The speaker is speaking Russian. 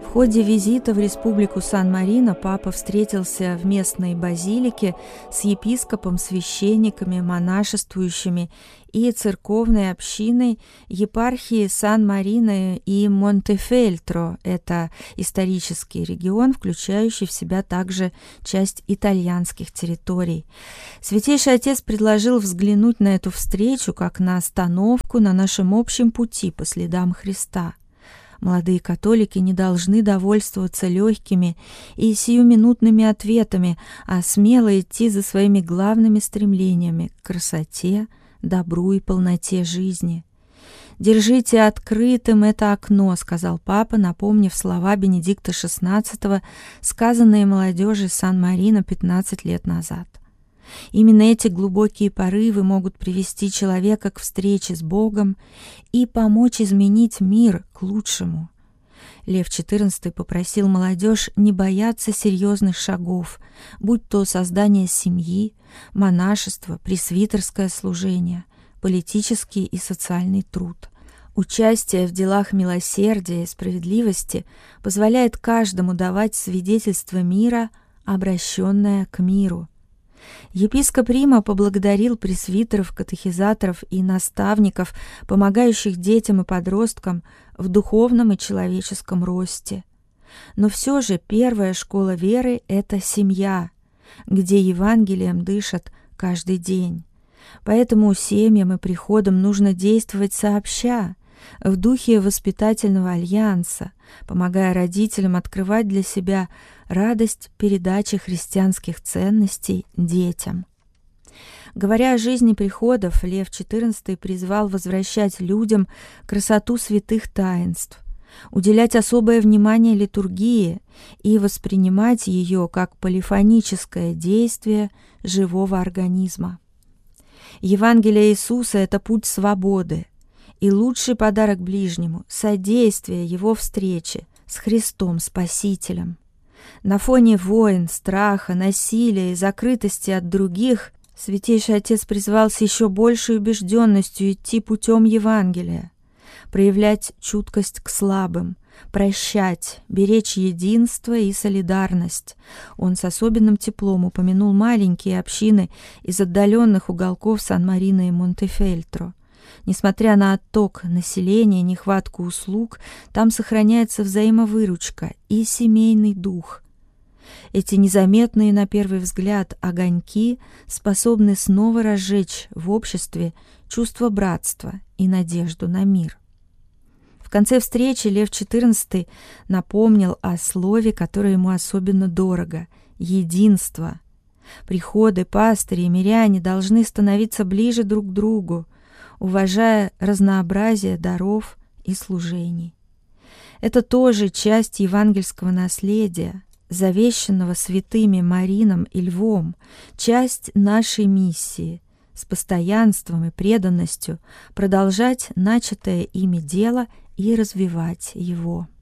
В ходе визита в Республику Сан-Марино папа встретился в местной базилике с епископом, священниками, монашествующими и церковной общиной епархии Сан-Марино и Монтефельтро. Это исторический регион, включающий в себя также часть итальянских территорий. Святейший Отец предложил взглянуть на эту встречу как на остановку на нашем общем пути по следам Христа. Молодые католики не должны довольствоваться легкими и сиюминутными ответами, а смело идти за своими главными стремлениями к красоте, добру и полноте жизни. «Держите открытым это окно», — сказал папа, напомнив слова Бенедикта XVI, сказанные молодежи Сан-Марино 15 лет назад. Именно эти глубокие порывы могут привести человека к встрече с Богом и помочь изменить мир к лучшему. Лев XIV попросил молодежь не бояться серьезных шагов, будь то создание семьи, монашество, пресвитерское служение, политический и социальный труд. Участие в делах милосердия и справедливости позволяет каждому давать свидетельство мира, обращенное к миру. Епископ Рима поблагодарил пресвитеров, катехизаторов и наставников, помогающих детям и подросткам в духовном и человеческом росте. Но все же первая школа веры – это семья, где Евангелием дышат каждый день. Поэтому семьям и приходам нужно действовать сообща, в духе воспитательного альянса, помогая родителям открывать для себя радость передачи христианских ценностей детям. Говоря о жизни приходов, Лев XIV призвал возвращать людям красоту святых таинств, уделять особое внимание литургии и воспринимать ее как полифоническое действие живого организма. Евангелие Иисуса – это путь свободы, и лучший подарок ближнему – содействие его встрече с Христом Спасителем. На фоне войн, страха, насилия и закрытости от других Святейший Отец призвал с еще большей убежденностью идти путем Евангелия, проявлять чуткость к слабым, прощать, беречь единство и солидарность. Он с особенным теплом упомянул маленькие общины из отдаленных уголков Сан-Марино и Монтефельтро. Несмотря на отток населения, нехватку услуг, там сохраняется взаимовыручка и семейный дух. Эти незаметные на первый взгляд огоньки способны снова разжечь в обществе чувство братства и надежду на мир. В конце встречи Лев XIV напомнил о слове, которое ему особенно дорого – единство. Приходы, пастыри и миряне должны становиться ближе друг к другу, уважая разнообразие даров и служений. Это тоже часть евангельского наследия, завещанного святыми Марином и Львом, часть нашей миссии – с постоянством и преданностью продолжать начатое ими дело и развивать его.